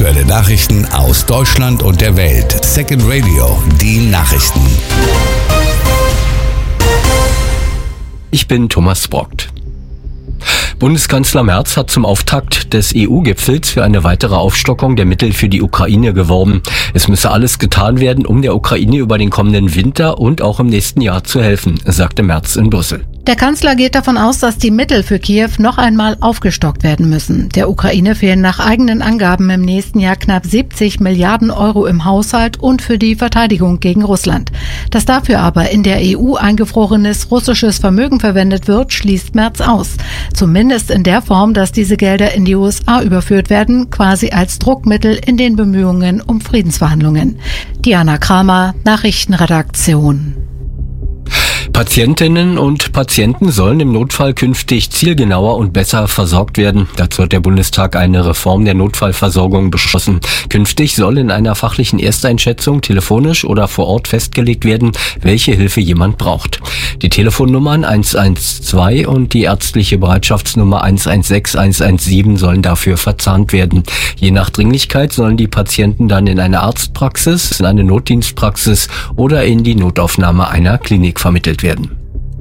Aktuelle Nachrichten aus Deutschland und der Welt. Second Radio, die Nachrichten. Ich bin Thomas Brockt. Bundeskanzler Merz hat zum Auftakt des EU-Gipfels für eine weitere Aufstockung der Mittel für die Ukraine geworben. Es müsse alles getan werden, um der Ukraine über den kommenden Winter und auch im nächsten Jahr zu helfen, sagte Merz in Brüssel. Der Kanzler geht davon aus, dass die Mittel für Kiew noch einmal aufgestockt werden müssen. Der Ukraine fehlen nach eigenen Angaben im nächsten Jahr knapp 70 Milliarden Euro im Haushalt und für die Verteidigung gegen Russland. Dass dafür aber in der EU eingefrorenes russisches Vermögen verwendet wird, schließt Merz aus. Zumindest in der Form, dass diese Gelder in die USA überführt werden, quasi als Druckmittel in den Bemühungen um Friedensverhandlungen. Diana Kramer, Nachrichtenredaktion. Patientinnen und Patienten sollen im Notfall künftig zielgenauer und besser versorgt werden. Dazu hat der Bundestag eine Reform der Notfallversorgung beschlossen. Künftig soll in einer fachlichen Ersteinschätzung telefonisch oder vor Ort festgelegt werden, welche Hilfe jemand braucht. Die Telefonnummern 112 und die ärztliche Bereitschaftsnummer 116, 117 sollen dafür verzahnt werden. Je nach Dringlichkeit sollen die Patienten dann in eine Arztpraxis, in eine Notdienstpraxis oder in die Notaufnahme einer Klinik vermittelt werden.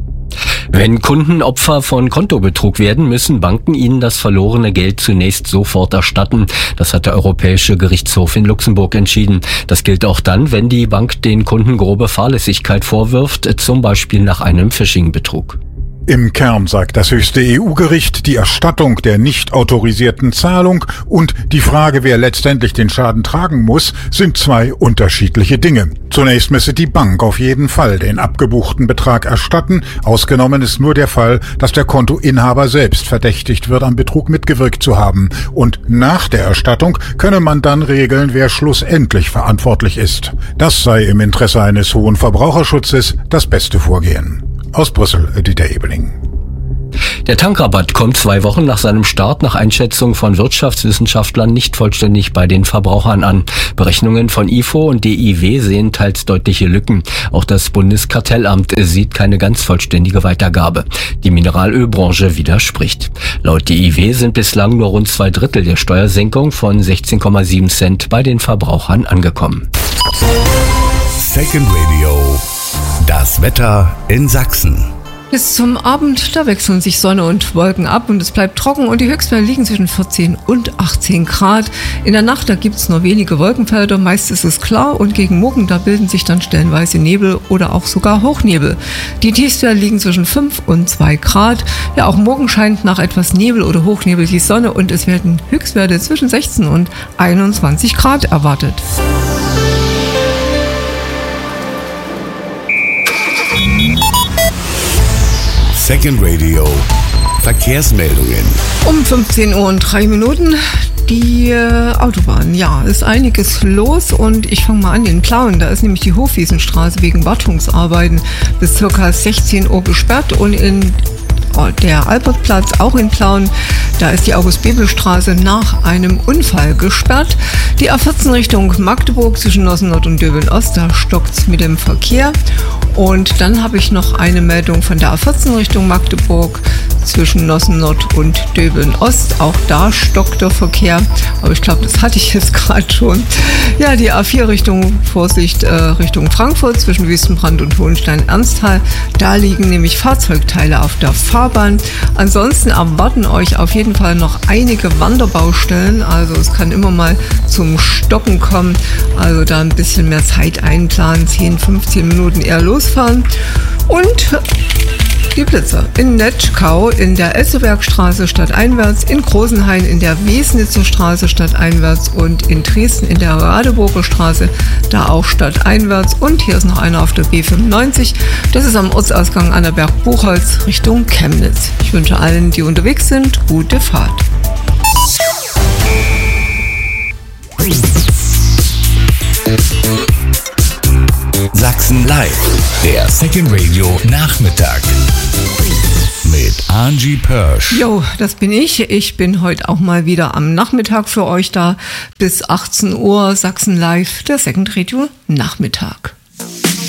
Wenn Kunden Opfer von Kontobetrug werden, müssen Banken ihnen das verlorene Geld zunächst sofort erstatten. Das hat der Europäische Gerichtshof in Luxemburg entschieden. Das gilt auch dann, wenn die Bank den Kunden grobe Fahrlässigkeit vorwirft, zum Beispiel nach einem Phishing-Betrug. Im Kern sagt das höchste EU-Gericht, die Erstattung der nicht autorisierten Zahlung und die Frage, wer letztendlich den Schaden tragen muss, sind zwei unterschiedliche Dinge. Zunächst müsse die Bank auf jeden Fall den abgebuchten Betrag erstatten. Ausgenommen ist nur der Fall, dass der Kontoinhaber selbst verdächtigt wird, am Betrug mitgewirkt zu haben. Und nach der Erstattung könne man dann regeln, wer schlussendlich verantwortlich ist. Das sei im Interesse eines hohen Verbraucherschutzes das beste Vorgehen. Aus Brüssel, Dieter Ebeling. Der Tankrabatt kommt 2 Wochen nach seinem Start nach Einschätzung von Wirtschaftswissenschaftlern nicht vollständig bei den Verbrauchern an. Berechnungen von IFO und DIW sehen teils deutliche Lücken. Auch das Bundeskartellamt sieht keine ganz vollständige Weitergabe. Die Mineralölbranche widerspricht. Laut DIW sind bislang nur rund 2/3 der Steuersenkung von 16,7 Cent bei den Verbrauchern angekommen. Second Radio. Das Wetter in Sachsen. Bis zum Abend, da wechseln sich Sonne und Wolken ab und es bleibt trocken und die Höchstwerte liegen zwischen 14 und 18 Grad. In der Nacht, da gibt's nur wenige Wolkenfelder, meist ist es klar und gegen Morgen, da bilden sich dann stellenweise Nebel oder auch sogar Hochnebel. Die Tiefstwerte liegen zwischen 5 und 2 Grad. Ja, auch morgen scheint nach etwas Nebel oder Hochnebel die Sonne und es werden Höchstwerte zwischen 16 und 21 Grad erwartet. Second Radio. Verkehrsmeldungen. Um 15:03 Uhr die Autobahn. Ja, ist einiges los und ich fange mal an in Plauen. Da ist nämlich die Hofwiesenstraße wegen Wartungsarbeiten bis ca. 16 Uhr gesperrt und in der Albertplatz, auch in Plauen, da ist die August-Bebel-Straße nach einem Unfall gesperrt. Die A14 Richtung Magdeburg zwischen Nossen-Nord und Döbeln-Ost, da stockt's mit dem Verkehr. Und dann habe ich noch eine Meldung von der A14 Richtung Magdeburg zwischen Nossen-Nord und Döbeln-Ost. Auch da stockt der Verkehr, aber ich glaube, das hatte ich jetzt gerade schon. Ja, die A4 Richtung Vorsicht Richtung Frankfurt zwischen Wüstenbrand und Hohenstein-Ernsthal. Da liegen nämlich Fahrzeugteile auf der Fahrbahn. Ansonsten erwarten euch auf jeden Fall noch einige Wanderbaustellen. Also es kann immer mal zum Stocken kommen. Also da ein bisschen mehr Zeit einplanen, 10, 15 Minuten eher losfahren. Und die Blitzer in Netschkau in der Elsebergstraße stadteinwärts, in Großenhain in der Wesnitzer Straße stadteinwärts und in Dresden in der Radeburger Straße, da auch stadteinwärts. Und hier ist noch einer auf der B95. Das ist am Ortsausgang Annaberg-Buchholz Richtung Chemnitz. Ich wünsche allen, die unterwegs sind, gute Fahrt. Sachsen Live, der Second Radio Nachmittag mit Angie Pörsch. Jo, das bin ich. Ich bin heute auch mal wieder am Nachmittag für euch da bis 18 Uhr. Sachsen Live, der Second Radio Nachmittag.